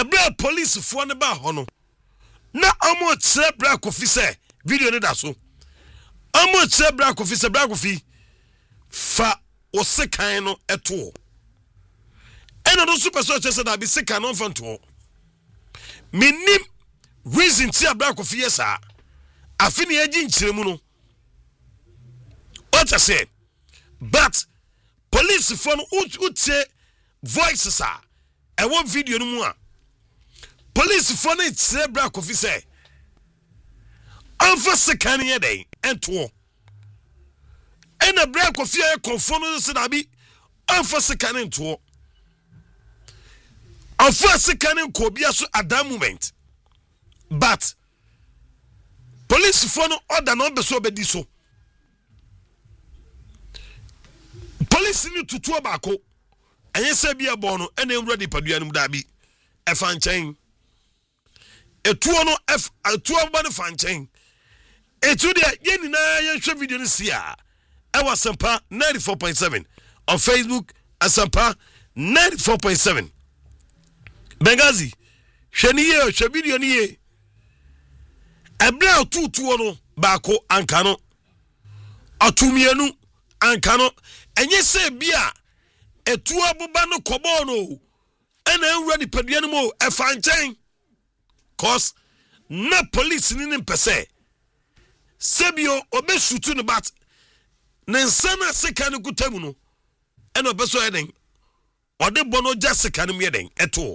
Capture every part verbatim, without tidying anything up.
Ebra police fo ne ba ho no na amo tre bra Kofi say video ne da so amo tre bra Kofi say bra Kofi fa o sekan no eto eno no super so say that be sekan no fanto minim reason ti bra Kofi yesa afini agi nchiremu no what I said but police fo no utie voices are e won video no mu a police for no tre bra Kofi say anfa sekan ye den ento and a bra Kofi e confirm say that be anfa sekan ento anfa sekan ko bia so at that moment but police for no order no be so obedi so police ni tutu abako enye se bia bo no ena enwura di padua no da bi e fa nchen etuo no f etuo ba no fa nchen etu de ye nyina ye hwe video no sia e wasempa ninety-four point seven on Facebook asempa ninety-four point seven Bengazi hwe ni ye hwe video ni ye ebra tutuo no baako anka no atumienu anka no enye se bia etuo abuba no kobo no ena enwura ni padua no mo e fa nchen cause na police ni mpese sebio obesutu no bat nensana seka no kutamu no ena obeso eden ode bono ja seka no yeden eto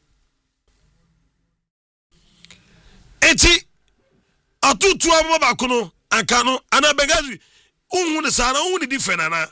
eti atutu amaba kono anka no ana Bengazi unhu ne sana unhu ne different ana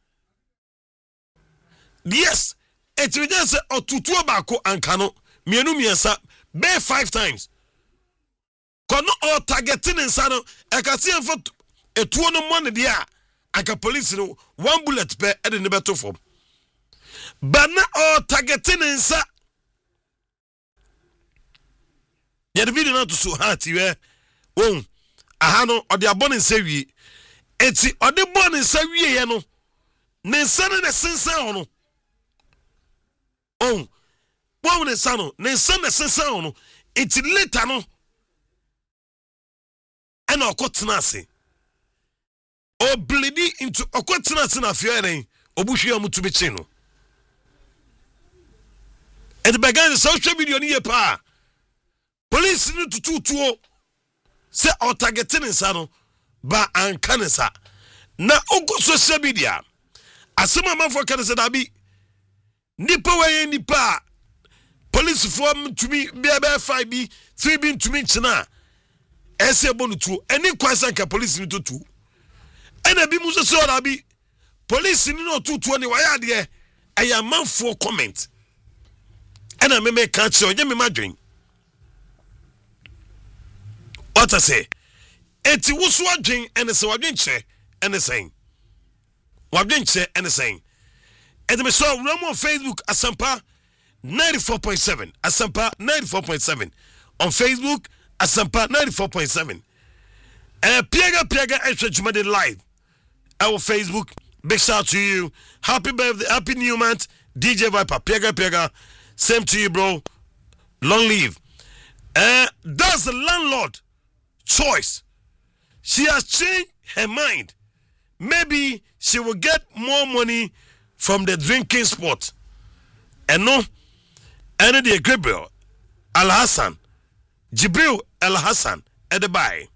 yes eti we just say atutu abako anka no mienu miensa be five times kono o targeting insano ekasi enfo etuo no money dia aka police no one bullet per e de ne beto form bana o targeting insa ya de video na to so heart we won aha no ode abon nsa wie eti ode bon nsa wie ye no ne nsa ne sensan ho no on Bon ne sano ne sane sensan ono enti later no ena okotena ase o bleedi into okotena ase na afia enen obuhwe amutu be chi no e de began so hwe video ni ye pa police ni tututuo se o targeting insano ba ankanesa na ogo social media asema mafo kanesa da bi nipa waye nipa police form to me be five b three b to me china ese bonu tu eni kwasa ka police ni to tu ena bi mu so so da bi police ni no to tu ni wa ya de eya manfo comment ena me me ka che onye me madwen what I say eti wusu adwen ene se wadwen che ene sen wadwen che ene sen eti me so ramo Facebook asampa ninety-four point seven Asampa ninety-four point seven on Facebook Asampa ninety-four point seven uh, Piega Piega Extra Jumade live our Facebook. Big shout to you, happy birthday, happy new month D J Viper. Piega Piega, same to you bro, long live. Uh, that's the landlord choice. She has changed her mind. Maybe she will get more money from the drinking spot and no and the Gabriel Al Hassan, Jibril Al Hassan at the buy.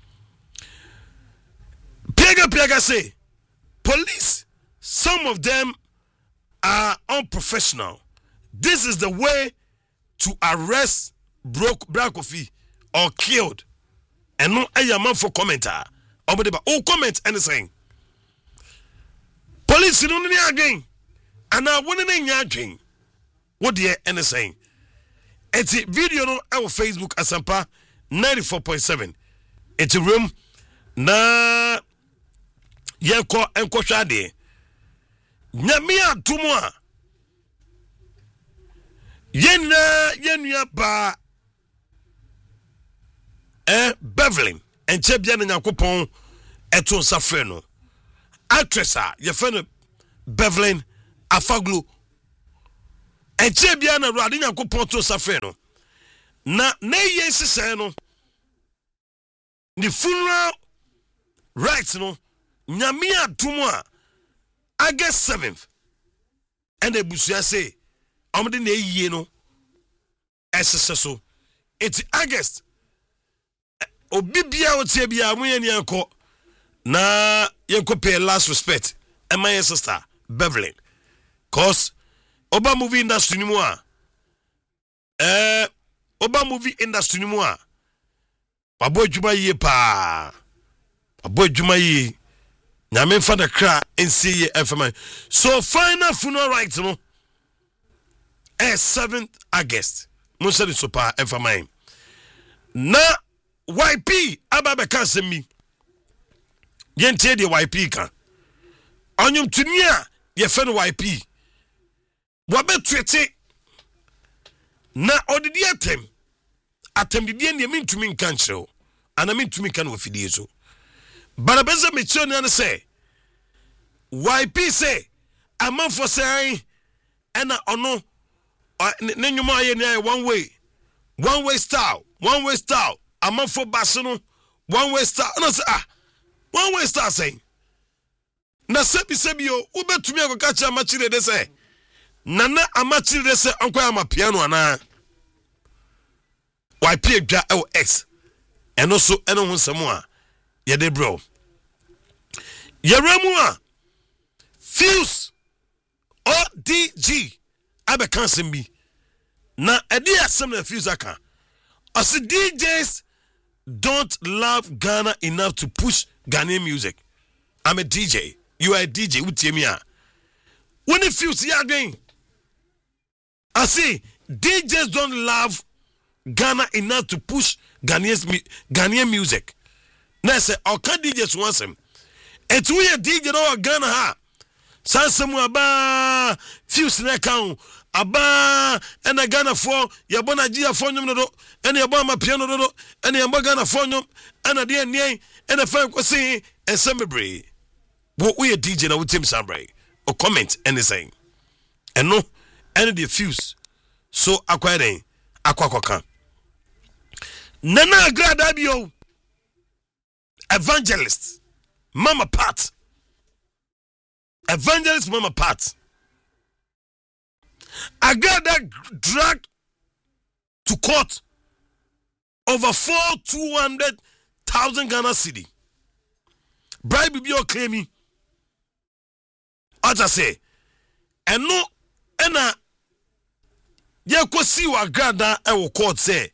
Piega Piega say, police, some of them are unprofessional. This is the way to arrest broke Brakofi or killed. And no a man for commenter. Oh, comment anything. Police don't need again. And I want to again. What the anything? It's a video on our Facebook Asampa ninety-four point seven. It's a room na yeko enko shade. Nyamia tumwa. Yena yenya ba eh Beverly enche bia na Yakopon eto nsafre no. Actress a ye fe no Beverly Afaglu enche bia na Awurade Nyankopɔn to safe no na na ye sesɛ no the funeral rites no nyame adom a August seventh and ebusua say omde na yie no esese so it's August obi bia o tie bia mo yeni anko na yenko pay last respect and my sister Beverly cause oba movie industry ni mo a eh oba movie industry ni mo a abo adwuma yie pa abo adwuma yie nyame fa da kra ensie ye efema so final funeral rites no eh seventh August mo se so pa efema na Y P ababe kan se mi yentie de Y P kan onyum tuni a ye fe no Y P wabetwete na odidi atem atem didi ne mintumi nkan kyerɛw ana mintumi kan wafidie so barabeza mechoni ane say Y P say amanfo say ena ono ne nyuma ye ne one way one way style one way style amanfo baso no one way style na say ah one way style say na sebi sebi o ubetumi akoka cha machire de say nana amachire de say onko ama piano ana Y P dwa e X eno so eno ho nsemo a ye de bro yeremu a Fuse O D G abe kansem bi na edi asem na Fuse aka as D Js don't love Ghana enough to push Ghanaian music. I'm a D J. You are a D J. Utie me a. When the Fuse ya again. I say D Js don't love Ghana enough to push Ghanaian Ghanaian music. Na say o kan D Js want him. Et we a D J no Ghana ha. Sansemu aba Fuse na kan aba ena Ghana for ya bona gia for nyum no do ena ya bona piano do do ena ya Ghana for nyum ena de ene ena fa kwese ensemble wo we a D J na wo team sambre o comment anything and no ena the Fuse so akwade akwakoka nana agrada bio evangelist Mama Pat evangelist Mama Pat I got that dragged to court over four two hundred thousand Ghana cedi. Bribe be your claiming. As I say, and no, and a ye ko see what God that I will court say.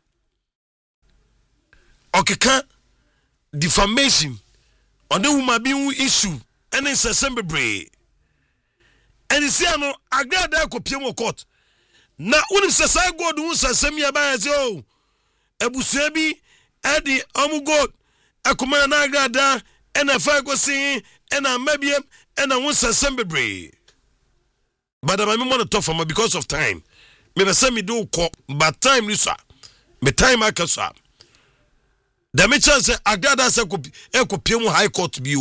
Okay, can defamation on the woman being issue and it's assembly. And you see, I know, I got that copy of court. Now, when you say, I go to Sassamia by as oh, Ebu Sebi, Eddie, Amu God, a command I got that, and a fire was saying, and I maybe, and I want Sassambray. But I want to talk for me because of time. Maybe send me do call, but time, Lisa. Me time I can say. The me chance I got that a copy of High Court view.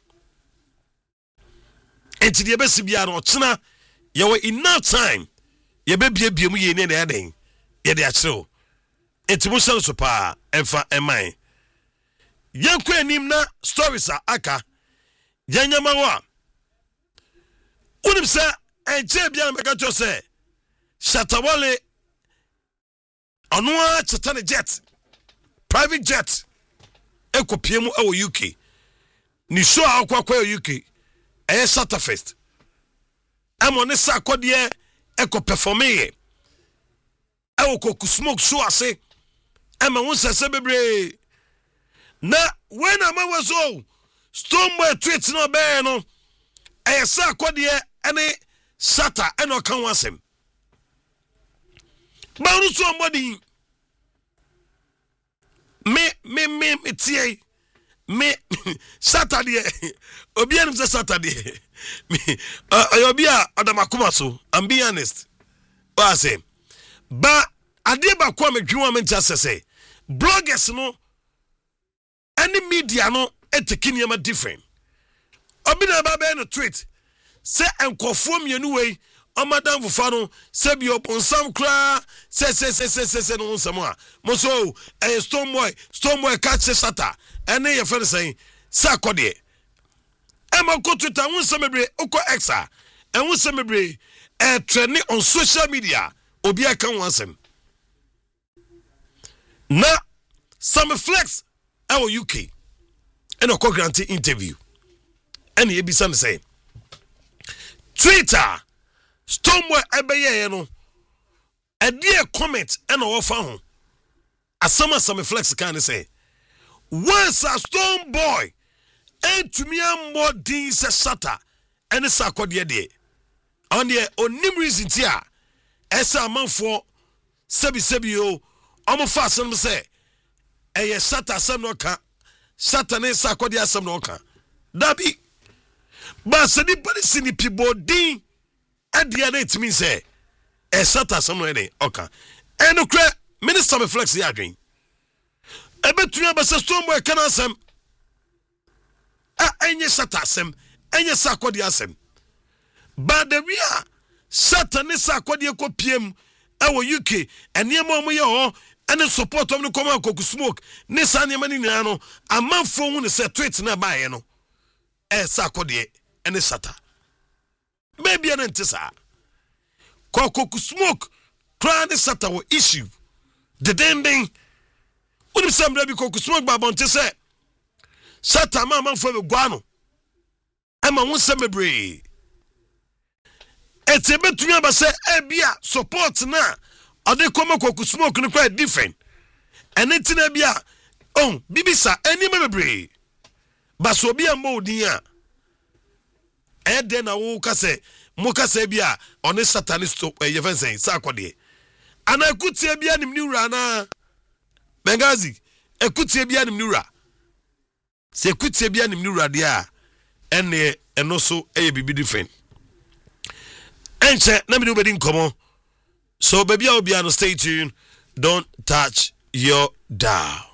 Enti de besi bia no chena ye we enough time ye be bia bia mu ye ne na den ye de achiro enti mo shan so pa emfa eman yanko anim na stories aka yanyama wa unim sa enche bia meka cho se Shatawale onwa chetane jet private jet ekopie mu e wo U K ni show akwa kwa U K eh Sata Fest amone sa kodie eko performer e wo ko smoke show ase ama won sese bebre na when am was so Stonebwoy tweet no be no eh sa kodie ene Sata eno kan wasem ba ru so mbodi me me me me tie me Saturday obi anim say Saturday me obi a adamakuma so I'm being honest what I say ba ade ba kwa me dwuma me ntia say bloggers no any media no etekini am different obi na ba be no tweet say enkofo mienu wei Omadam Fufano, Sebio Ponsam Kra, say, say, say, say, say, say, no, Samoa. Moso, a stone boy, stone boy catch a sata, and they are friends saying, Sakode. Emma go to town, one celebrate, Oko Exa, and one celebrate, a trending on social media, Obia can once him. Na, Summer Flex, our U K, and a co-granting interview. And he be some say, Twitter. Stoneboy ebeye no a dear comment and our phone as some some flex can say once a Stoneboy and to me am more deans a shutter and a sakodia day on the onim reason tia as a man for sebi sebio omo fast and say a shutter some no can shutter ne sakodia some no can dabi but se di body sini people din Adia it means say a sata somewhere okay. And no cra minister me flex the adwin. E betua be se Stoneboy kan asem. A enye sata asem, enye sakodi asem. But the we are sata ne sakodi ekopiem e wo U K enema omo ye ho ene support om no come koku smoke ne sa ne mani nyina no amanfo hu ne se tweet na baaye no e sakodi ene sata. Maybe an entisa. Koku smoke, crown the sata issue. The dending. What if somebody koku smoke babonte say? Sata mama for the guano. I'm a one semi It's a bit to me about say, Ebia support na. Or they come koku smoke and quite different. And it's in Ebia. Oh, Bibisa, any memory. But so be a modia. And then I will say, Moka Sebia on a satanist to a Yevan saying, Sakode. And I could say Bianim Nurana Bengazi, a could say Bianim Nura. Say, could say Bianim Nura, dear, and and also a be different. And say, let me do bedding come on. So, baby, I'll be on stay tuned. Don't touch your dial.